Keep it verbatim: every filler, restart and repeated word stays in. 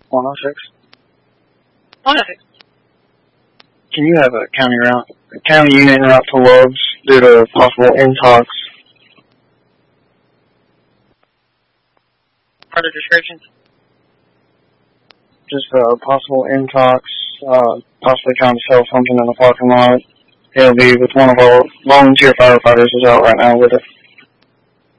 one oh six. one oh six. Can you have a county route, a county unit en route to Loves due to possible intox? Further descriptions? Just uh, possible intox, uh, possibly trying to sell something in the parking lot. It'll be with one of our volunteer firefighters who's out right now with it.